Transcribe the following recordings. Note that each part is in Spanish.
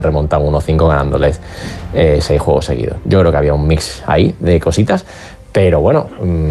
remontan 1-5 ganándoles 6 juegos seguidos. Yo creo que había un mix ahí de cositas, pero bueno,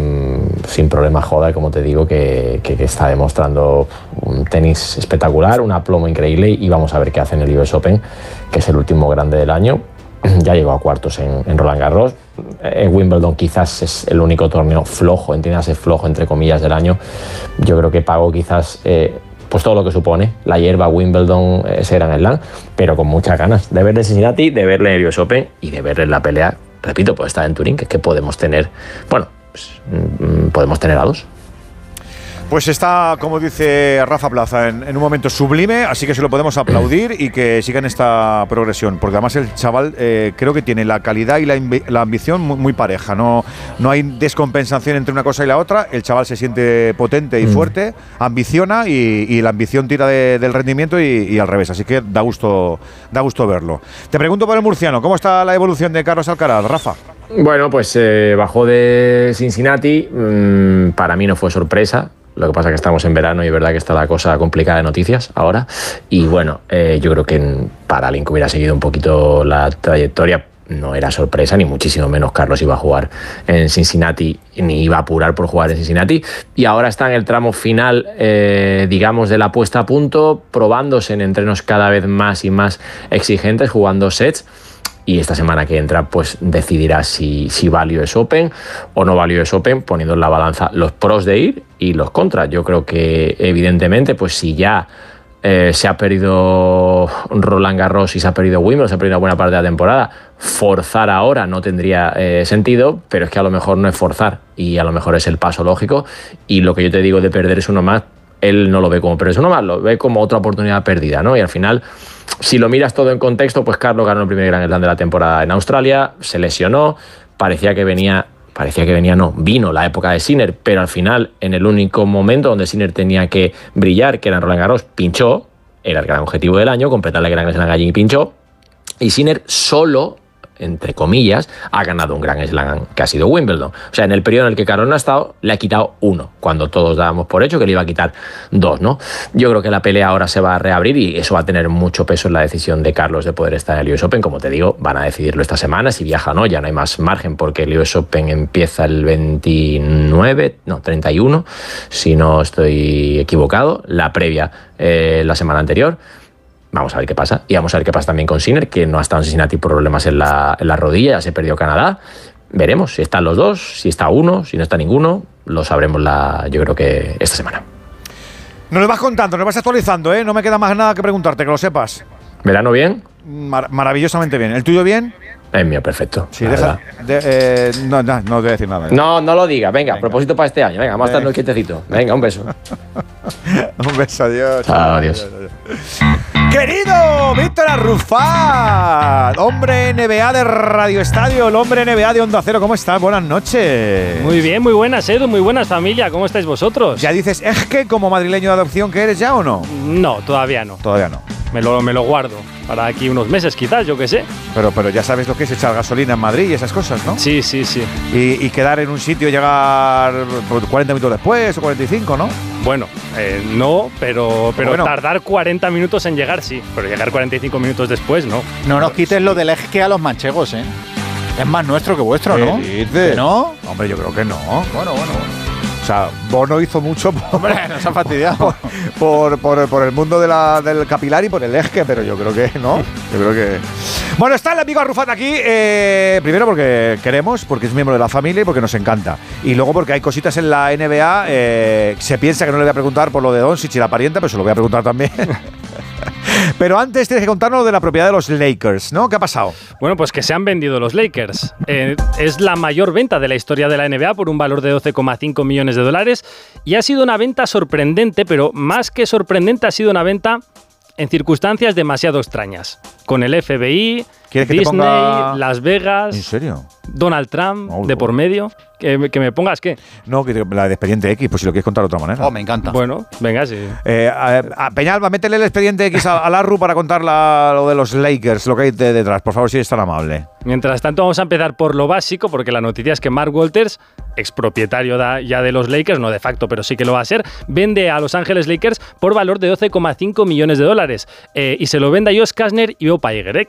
sin problema Joda, como te digo, que está demostrando un tenis espectacular, un aplomo increíble, y vamos a ver qué hace en el US Open, que es el último grande del año. Ya llegó a cuartos en Roland Garros. Wimbledon quizás es el único torneo flojo, entiéndase flojo entre comillas, del año. Yo creo que pagó quizás pues todo lo que supone la hierba Wimbledon, ese Grand Slam, pero con muchas ganas de verle en Cincinnati, de verle en el US Open y de verle en la pelea, repito, pues estar en Turín, que es que podemos tener, bueno, pues, podemos tener a dos. Pues está, como dice Rafa Plaza, en un momento sublime, así que se lo podemos aplaudir y que siga en esta progresión, porque además el chaval creo que tiene la calidad y la ambición muy pareja, no hay descompensación entre una cosa y la otra, el chaval se siente potente y fuerte, ambiciona y la ambición tira del rendimiento y al revés, así que da gusto verlo. Te pregunto por el murciano, ¿cómo está la evolución de Carlos Alcaraz, Rafa? Bueno, pues bajó de Cincinnati, para mí no fue sorpresa. Lo que pasa es que estamos en verano y es verdad que está la cosa complicada de noticias ahora. Y bueno, yo creo que para alguien que hubiera seguido un poquito la trayectoria, no era sorpresa, ni muchísimo menos Carlos iba a jugar en Cincinnati, ni iba a apurar por jugar en Cincinnati. Y ahora está en el tramo final, digamos, de la puesta a punto, probándose en entrenos cada vez más y más exigentes, jugando sets. Y esta semana que entra pues decidirá si va al US Open o no va al US Open, poniendo en la balanza los pros de ir y los contras. Yo creo que evidentemente pues si ya se ha perdido Roland Garros y se ha perdido Wimbledon, se ha perdido una buena parte de la temporada, forzar ahora no tendría sentido, pero es que a lo mejor no es forzar y a lo mejor es el paso lógico, y lo que yo te digo de perder es uno más, él no lo ve como perderse uno más, lo ve como otra oportunidad perdida, ¿no? Y al final, si lo miras todo en contexto, pues Carlos ganó el primer Grand Slam de la temporada en Australia, se lesionó, vino la época de Sinner, pero al final, en el único momento donde Sinner tenía que brillar, que era en Roland Garros, pinchó, era el gran objetivo del año, completar el Grand Slam Gallín y pinchó, y Sinner solo, entre comillas, ha ganado un Grand Slam que ha sido Wimbledon. O sea, en el periodo en el que Carlos no ha estado, le ha quitado 1, cuando todos dábamos por hecho que le iba a quitar 2, ¿no? Yo creo que la pelea ahora se va a reabrir y eso va a tener mucho peso en la decisión de Carlos de poder estar en el US Open. Como te digo, van a decidirlo esta semana, si viaja o no, ya no hay más margen porque el US Open empieza el 31, si no estoy equivocado, la previa la semana anterior. Vamos a ver qué pasa. Y vamos a ver qué pasa también con Sinner, que no ha estado en Cincinnati por problemas en la rodilla, ya se perdió Canadá. Veremos si están los dos, si está uno, si no está ninguno. Lo sabremos yo creo que esta semana. Nos lo vas contando, nos vas actualizando, ¿eh? No me queda más nada que preguntarte, que lo sepas. ¿Verano bien? Maravillosamente bien. ¿El tuyo bien? Es mío, perfecto. Sí, no te voy a decir nada. No lo digas. Venga, propósito para este año. Venga, vamos a estarnos quietecitos. Venga, un beso. Un beso, adiós. Adiós. Querido Víctor Arrufat, hombre NBA de Radio Estadio, el hombre NBA de Onda Cero, ¿cómo estás? Buenas noches. Muy bien, muy buenas, Edu, muy buenas, familia, ¿cómo estáis vosotros? ¿Ya dices es que como madrileño de adopción que eres ya o no? No, todavía no. Todavía no. Me lo guardo para aquí unos meses quizás, yo qué sé. Pero ya sabes lo que es echar gasolina en Madrid y esas cosas, ¿no? Sí. Y quedar en un sitio y llegar 40 minutos después o 45, ¿no? Bueno, no, pero bueno, tardar 40 minutos en llegar sí, pero llegar 45 minutos después no. No nos quites lo del eje a los manchegos, ¿eh? Es más nuestro que vuestro, ¿no? ¿Dices? ¿No? Hombre, yo creo que no. Bueno. O sea, Bono hizo mucho Hombre, nos ha fastidiado. por el mundo del capilar y por el eje, pero yo creo que no. Yo creo que... Bueno, está el amigo Arrufat aquí, primero porque queremos, porque es miembro de la familia y porque nos encanta. Y luego porque hay cositas en la NBA, se piensa que no le voy a preguntar por lo de Doncic y la parienta, pero se lo voy a preguntar también. Pero antes tienes que contarnos de la propiedad de los Lakers, ¿no? ¿Qué ha pasado? Bueno, pues que se han vendido los Lakers. Es la mayor venta de la historia de la NBA por un valor de $12,5 millones y ha sido una venta sorprendente, pero más que sorprendente ha sido una venta en circunstancias demasiado extrañas. Con el FBI, Disney, Las Vegas... ¿En serio? Donald Trump de por medio. ¿Que me pongas qué? No, que la de Expediente X, pues si lo quieres contar de otra manera. Oh, me encanta. Bueno, venga, sí. A Peñalba, métele el Expediente X a Larru para contar lo de los Lakers, lo que hay detrás. Por favor, si eres tan amable. Mientras tanto, vamos a empezar por lo básico, porque la noticia es que Mark Walters, expropietario ya de los Lakers, no de facto, pero sí que lo va a ser, vende a Los Ángeles Lakers por valor de $12,5 millones. Y se lo vende a Josh Kastner y Bob Iger,